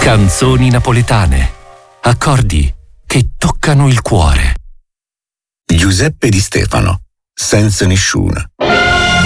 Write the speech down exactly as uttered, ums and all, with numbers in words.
Canzoni napoletane. Accordi che toccano il cuore. Giuseppe Di Stefano, senza nessuno.